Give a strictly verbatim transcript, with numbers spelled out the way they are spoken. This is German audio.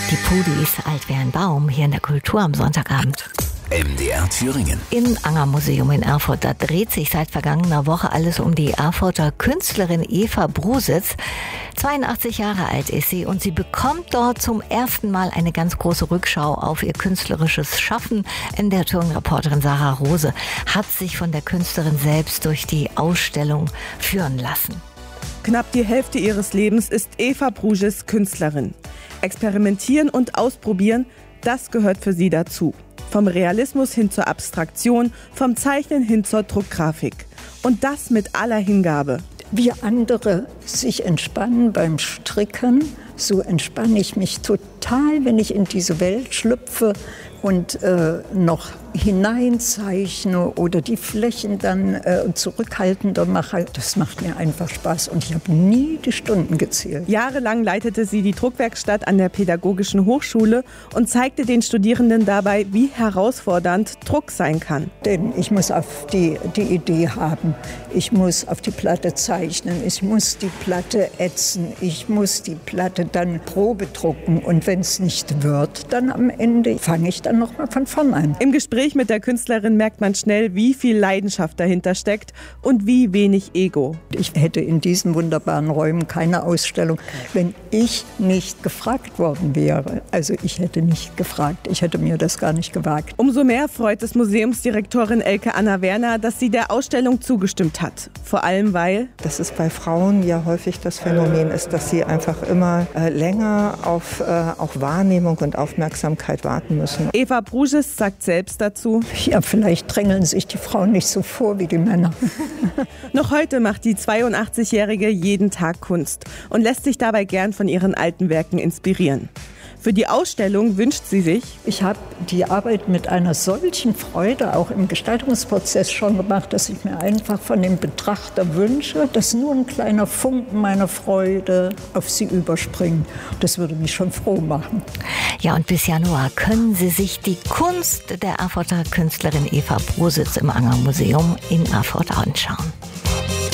Die Pudis, alt wie ein Baum, hier in der Kultur am Sonntagabend. M D R Thüringen. Im Anger-Museum in Erfurt, da dreht sich seit vergangener Woche alles um die Erfurter Künstlerin Eva Brusitz. zweiundachtzig Jahre alt ist sie und sie bekommt dort zum ersten Mal eine ganz große Rückschau auf ihr künstlerisches Schaffen. In der Thüringen-Reporterin Sarah Rose hat sich von der Künstlerin selbst durch die Ausstellung führen lassen. Knapp die Hälfte ihres Lebens ist Eva Brusitz Künstlerin. Experimentieren und ausprobieren, das gehört für sie dazu. Vom Realismus hin zur Abstraktion, vom Zeichnen hin zur Druckgrafik. Und das mit aller Hingabe. Wie andere sich entspannen beim Stricken, so entspanne ich mich total, wenn ich in diese Welt schlüpfe und äh, noch hineinzeichne oder die Flächen dann äh, zurückhaltender mache. Das macht mir einfach Spaß und ich habe nie die Stunden gezählt. Jahrelang leitete sie die Druckwerkstatt an der Pädagogischen Hochschule und zeigte den Studierenden dabei, wie herausfordernd Druck sein kann. Denn ich muss auf die, die Idee haben, ich muss auf die Platte zeichnen, ich muss die Platte ätzen, ich muss die Platte dann Probe drucken und wenn es nicht wird, dann am Ende fange ich dann noch mal von vorn an. Im Gespräch mit der Künstlerin merkt man schnell, wie viel Leidenschaft dahinter steckt und wie wenig Ego. Ich hätte in diesen wunderbaren Räumen keine Ausstellung, wenn ich nicht gefragt worden wäre. Also ich hätte nicht gefragt, ich hätte mir das gar nicht gewagt. Umso mehr freut es Museumsdirektorin Elke Anna Werner, dass sie der Ausstellung zugestimmt hat. Vor allem, weil das ist bei Frauen ja häufig das Phänomen ist, dass sie einfach immer äh, länger auf, äh, auf Wahrnehmung und Aufmerksamkeit warten müssen. Eva Brusitz sagt selbst dazu: Ja, vielleicht drängeln sich die Frauen nicht so vor wie die Männer. Noch heute macht die zweiundachtzigjährige jeden Tag Kunst und lässt sich dabei gern von ihren alten Werken inspirieren. Für die Ausstellung wünscht sie sich: Ich habe die Arbeit mit einer solchen Freude auch im Gestaltungsprozess schon gemacht, dass ich mir einfach von dem Betrachter wünsche, dass nur ein kleiner Funken meiner Freude auf sie überspringt. Das würde mich schon froh machen. Ja, und bis Januar können Sie sich die Kunst der Erfurter Künstlerin Eva Brusitz im Anger-Museum in Erfurt anschauen.